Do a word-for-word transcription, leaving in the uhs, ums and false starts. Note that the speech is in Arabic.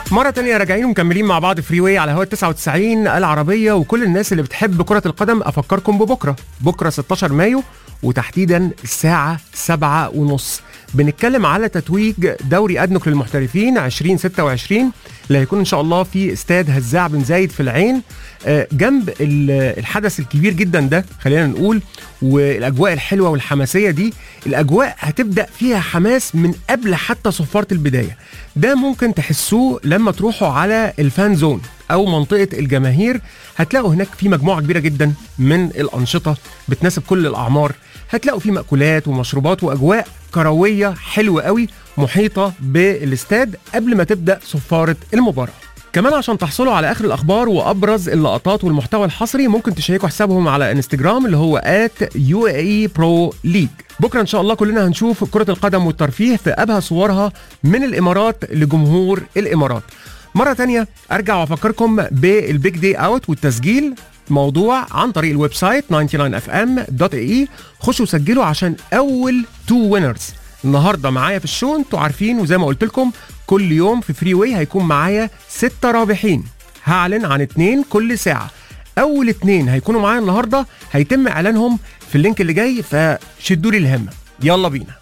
مرة تانية راجعين ومكملين مع بعض فري واي على هوا تسعة وتسعين العربية، وكل الناس اللي بتحب كرة القدم أفكركم ببكرة بكرة ستاشر مايو وتحديدا الساعة سبعة ونص بنتكلم على تتويج دوري أدنك للمحترفين عشرين ستة وعشرين اللي هيكون إن شاء الله في استاد هزاع بن زايد في العين. جنب الحدث الكبير جدا ده خلينا نقول والأجواء الحلوة والحماسية دي، الأجواء هتبدأ فيها حماس من قبل حتى صفارة البداية. ده ممكن تحسوه لما تروحوا على الفان زون أو منطقة الجماهير، هتلاقوا هناك في مجموعة كبيرة جدا من الأنشطة بتناسب كل الأعمار. هتلاقوا في مأكولات ومشروبات وأجواء كروية حلوة قوي محيطة بالاستاد قبل ما تبدأ صفارة المباراة. كمان عشان تحصلوا على آخر الأخبار وأبرز اللقطات والمحتوى الحصري ممكن تشيكوا حسابهم على انستجرام اللي هو آت يو إيه إي برو ليج. بكرة إن شاء الله كلنا هنشوف كرة القدم والترفيه في أبهى صورها من الإمارات لجمهور الإمارات. مرة تانية أرجع وأفكركم بالبيج دي أوت والتسجيل، موضوع عن طريق الويب سايت تسعة وتسعين اف ام دوت اي اي. خشوا سجلوا عشان أول تو وينرز النهارده معايا في الشو. انتوا عارفين وزي ما قلت لكم كل يوم في فري واي هيكون معايا ستة رابحين، هعلن عن اتنين كل ساعة. أول اتنين هيكونوا معايا النهارده هيتم إعلانهم في اللينك اللي جاي، فشدوا لي الهمة. يلا بينا.